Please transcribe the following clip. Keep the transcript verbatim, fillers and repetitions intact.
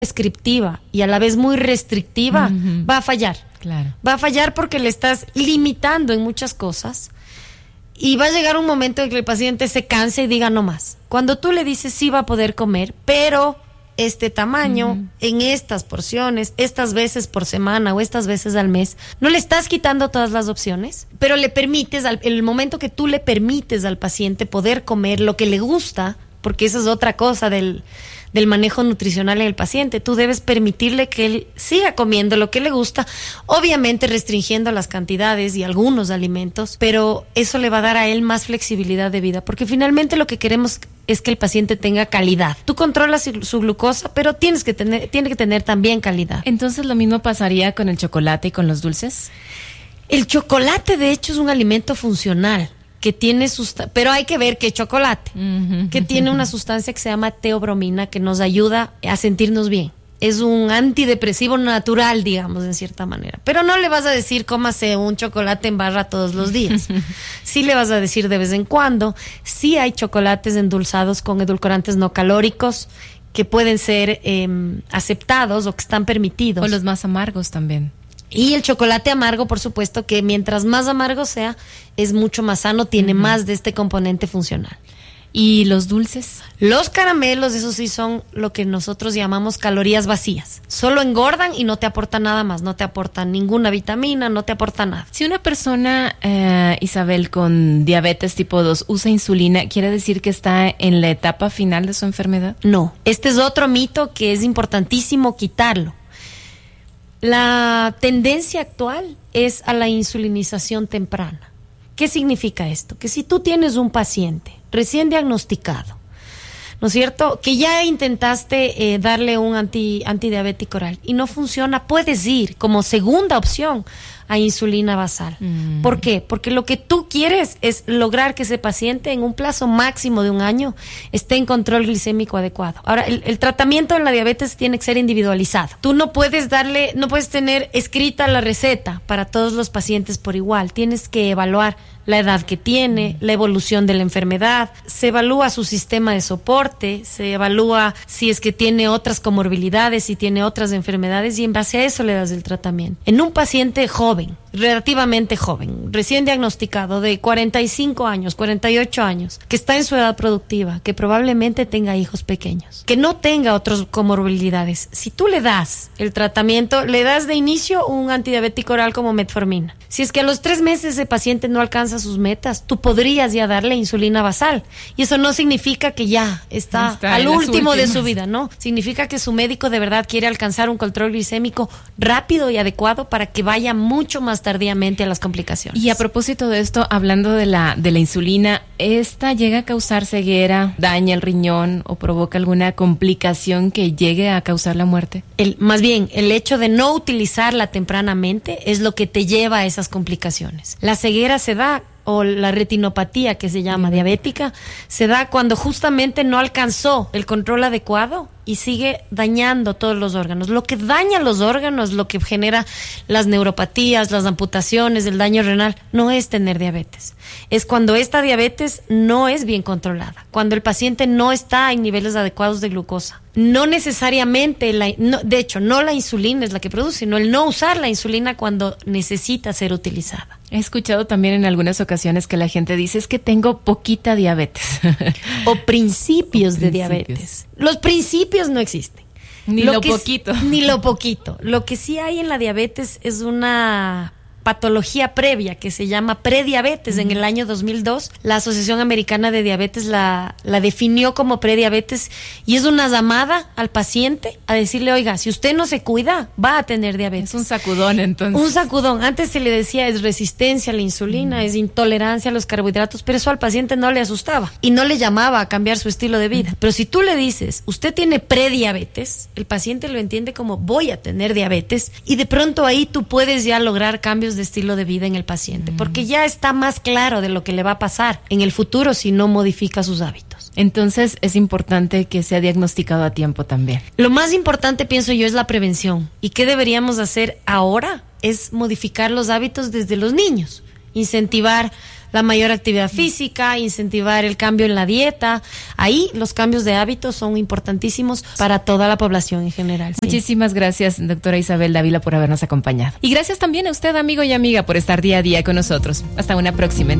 prescriptiva y a la vez muy restrictiva, uh-huh. va a fallar. Claro. Va a fallar porque le estás limitando en muchas cosas y va a llegar un momento en que el paciente se canse y diga no más. Cuando tú le dices sí va a poder comer, pero este tamaño, uh-huh. en estas porciones, estas veces por semana o estas veces al mes, no le estás quitando todas las opciones, pero le permites, al, el momento que tú le permites al paciente poder comer lo que le gusta, porque esa es otra cosa del, del manejo nutricional en el paciente, tú debes permitirle que él siga comiendo lo que le gusta, obviamente restringiendo las cantidades y algunos alimentos, pero eso le va a dar a él más flexibilidad de vida, porque finalmente lo que queremos es que el paciente tenga calidad. Tú controlas su, su glucosa, pero tienes que tener, tiene que tener también calidad. Entonces, ¿lo mismo pasaría con el chocolate y con los dulces? El chocolate, de hecho, es un alimento funcional, que tiene susta- pero hay que ver qué chocolate, uh-huh. que tiene una sustancia que se llama teobromina, que nos ayuda a sentirnos bien. Es un antidepresivo natural, digamos, en cierta manera. Pero no le vas a decir cómase un chocolate en barra todos los días. Sí le vas a decir de vez en cuando. Sí hay chocolates endulzados con edulcorantes no calóricos que pueden ser eh, aceptados o que están permitidos. O los más amargos también. Y el chocolate amargo, por supuesto, que mientras más amargo sea, es mucho más sano, tiene uh-huh. más de este componente funcional. ¿Y los dulces? Los caramelos, eso sí, son lo que nosotros llamamos calorías vacías. Solo engordan y no te aportan nada más, no te aportan ninguna vitamina, no te aporta nada. Si una persona, eh, Isabel, con diabetes tipo dos usa insulina, ¿quiere decir que está en la etapa final de su enfermedad? No, este es otro mito que es importantísimo quitarlo. La tendencia actual es a la insulinización temprana. ¿Qué significa esto? Que si tú tienes un paciente recién diagnosticado, ¿no es cierto?, que ya intentaste eh, darle un anti, antidiabético oral y no funciona, puedes ir como segunda opción a insulina basal. Mm. ¿Por qué? Porque lo que tú quieres es lograr que ese paciente en un plazo máximo de un año esté en control glicémico adecuado. Ahora, el, el tratamiento en la diabetes tiene que ser individualizado. Tú no puedes darle, no puedes tener escrita la receta para todos los pacientes por igual. Tienes que evaluar la edad que tiene, la evolución de la enfermedad, se evalúa su sistema de soporte, se evalúa si es que tiene otras comorbilidades, si tiene otras enfermedades, y en base a eso le das el tratamiento. En un paciente joven, relativamente joven, recién diagnosticado, de cuarenta y cinco años, cuarenta y ocho años, que está en su edad productiva, que probablemente tenga hijos pequeños, que no tenga otras comorbilidades, si tú le das el tratamiento, le das de inicio un antidiabético oral como metformina. Si es que a los tres meses ese paciente no alcanza sus metas, tú podrías ya darle insulina basal. Y eso no significa que ya está, está al último de su vida, ¿no? Significa que su médico de verdad quiere alcanzar un control glicémico rápido y adecuado para que vaya mucho más tardíamente a las complicaciones. Y a propósito de esto, hablando de la, de la insulina, ¿esta llega a causar ceguera, daña el riñón o provoca alguna complicación que llegue a causar la muerte? El, más bien, el hecho de no utilizarla tempranamente es lo que te lleva a esas complicaciones. La ceguera se da, o la retinopatía, que se llama diabética, se da cuando justamente no alcanzó el control adecuado y sigue dañando todos los órganos. Lo que daña los órganos, lo que genera las neuropatías, las amputaciones, el daño renal, no es tener diabetes. Es cuando esta diabetes no es bien controlada, cuando el paciente no está en niveles adecuados de glucosa. No necesariamente, la, no, de hecho, no la insulina es la que produce, sino el no usar la insulina cuando necesita ser utilizada. He escuchado también en algunas ocasiones que la gente dice, es que tengo poquita diabetes. O principios o de principios. diabetes. Los principios no existen. Ni lo, lo poquito. Es, ni lo poquito. Lo que sí hay en la diabetes es una patología previa que se llama prediabetes. Uh-huh. En el año dos mil dos, la Asociación Americana de Diabetes la, la definió como prediabetes y es una llamada al paciente a decirle, oiga, si usted no se cuida, va a tener diabetes. Es un sacudón, entonces. Un sacudón. Antes se le decía es resistencia a la insulina, uh-huh. es intolerancia a los carbohidratos, pero eso al paciente no le asustaba y no le llamaba a cambiar su estilo de vida. Uh-huh. Pero si tú le dices, usted tiene prediabetes, el paciente lo entiende como voy a tener diabetes y de pronto ahí tú puedes ya lograr cambios de estilo de vida en el paciente, porque ya está más claro de lo que le va a pasar en el futuro si no modifica sus hábitos. Entonces es importante que sea diagnosticado a tiempo también. Lo más importante, pienso yo, es la prevención. ¿Y qué deberíamos hacer ahora? Es modificar los hábitos desde los niños, incentivar la mayor actividad física, incentivar el cambio en la dieta. Ahí los cambios de hábitos son importantísimos para toda la población en general. Sí. Muchísimas gracias, doctora Isabel Dávila, por habernos acompañado. Y gracias también a usted, amigo y amiga, por estar día a día con nosotros. Hasta una próxima.